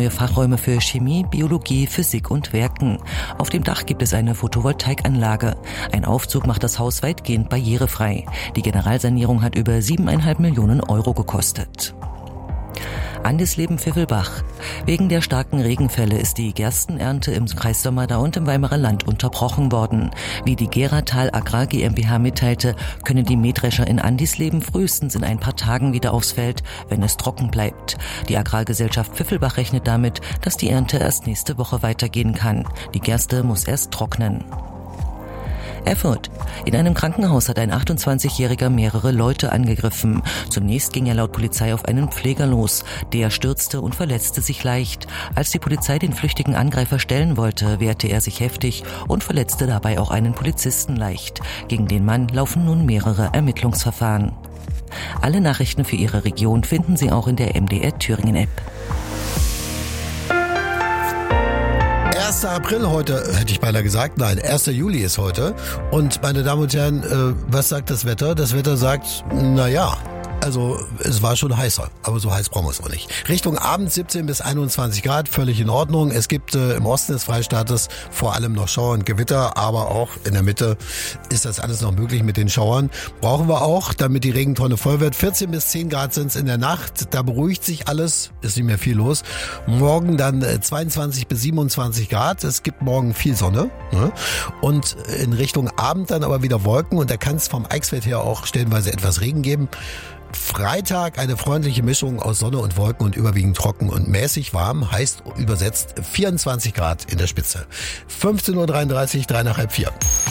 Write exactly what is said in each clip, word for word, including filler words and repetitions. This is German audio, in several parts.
neue Fachräume für Chemie, Biologie, Physik und Werken. Auf dem Dach gibt es eine Photovoltaikanlage. Ein Aufzug macht das Haus weitgehend barrierefrei. Die Generalsanierung hat über siebeneinhalb Millionen Euro gekostet. Andisleben Pfiffelbach. Wegen der starken Regenfälle ist die Gerstenernte im Kreis Sömmerda und im Weimarer Land unterbrochen worden. Wie die Geratal Agrar GmbH mitteilte, können die Mähdrescher in Andisleben frühestens in ein paar Tagen wieder aufs Feld, wenn es trocken bleibt. Die Agrargesellschaft Pfiffelbach rechnet damit, dass die Ernte erst nächste Woche weitergehen kann. Die Gerste muss erst trocknen. Erfurt. In einem Krankenhaus hat ein achtundzwanzigjähriger mehrere Leute angegriffen. Zunächst ging er laut Polizei auf einen Pfleger los. Der stürzte und verletzte sich leicht. Als die Polizei den flüchtigen Angreifer stellen wollte, wehrte er sich heftig und verletzte dabei auch einen Polizisten leicht. Gegen den Mann laufen nun mehrere Ermittlungsverfahren. Alle Nachrichten für Ihre Region finden Sie auch in der M D R Thüringen App. erster April heute, hätte ich beinahe gesagt. Nein, erster Juli ist heute. Und meine Damen und Herren, äh, was sagt das Wetter? Das Wetter sagt, na ja. Also es war schon heißer, aber so heiß brauchen wir es auch nicht. Richtung Abend siebzehn bis einundzwanzig Grad, völlig in Ordnung. Es gibt äh, im Osten des Freistaates vor allem noch Schauer und Gewitter, aber auch in der Mitte ist das alles noch möglich mit den Schauern. Brauchen wir auch, damit die Regentonne voll wird. vierzehn bis zehn Grad sind es in der Nacht, da beruhigt sich alles, ist nicht mehr viel los. Morgen dann äh, zweiundzwanzig bis siebenundzwanzig Grad, es gibt morgen viel Sonne. Ne? Und in Richtung Abend dann aber wieder Wolken und da kann es vom Eichsfeld her auch stellenweise etwas Regen geben. Freitag eine freundliche Mischung aus Sonne und Wolken und überwiegend trocken und mäßig warm, heißt übersetzt vierundzwanzig Grad in der Spitze. fünfzehn Uhr dreiunddreißig, drei nach halb vier.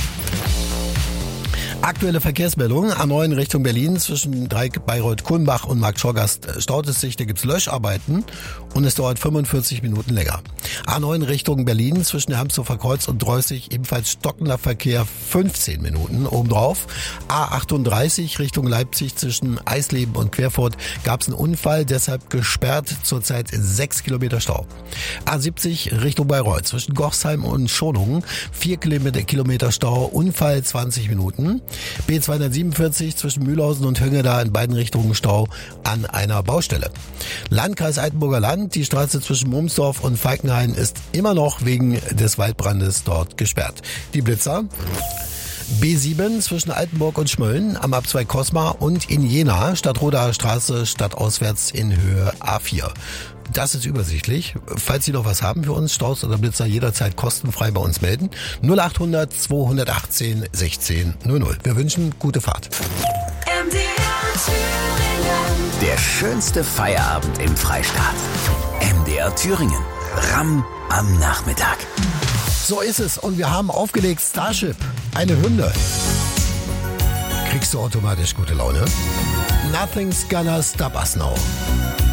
Aktuelle Verkehrsmeldung. A neun Richtung Berlin zwischen Dreieck, Bayreuth, Kulmbach und Marktschorgast staut es sich. Da gibt's Löscharbeiten und es dauert fünfundvierzig Minuten länger. A neun Richtung Berlin zwischen Hermsdorfer Kreuz und Dreußig ebenfalls stockender Verkehr, fünfzehn Minuten obendrauf. A achtunddreißig Richtung Leipzig zwischen Eisleben und Querfurt gab's einen Unfall, deshalb gesperrt, zurzeit sechs Kilometer Stau. A siebzig Richtung Bayreuth zwischen Gochsheim und Schonungen, vier Kilometer Stau, Unfall zwanzig Minuten. B zweihundertsiebenundvierzig zwischen Mühlhausen und Höngeda in beiden Richtungen Stau an einer Baustelle. Landkreis Altenburger Land, die Straße zwischen Mumsdorf und Falkenhain ist immer noch wegen des Waldbrandes dort gesperrt. Die Blitzer. B sieben zwischen Altenburg und Schmölln am A zwei Kosma und in Jena, Stadtrodaer Straße, stadtauswärts in Höhe A vier. Das ist übersichtlich. Falls Sie noch was haben für uns, Staus oder Blitzer, jederzeit kostenfrei bei uns melden. null achthundert zweihundertachtzehn sechzehn null null. Wir wünschen gute Fahrt. M D R Thüringen. Der schönste Feierabend im Freistaat. M D R Thüringen. Ramm am Nachmittag. So ist es. Und wir haben aufgelegt Starship. Eine Hymne. Kriegst du automatisch gute Laune? Nothing's gonna stop us now.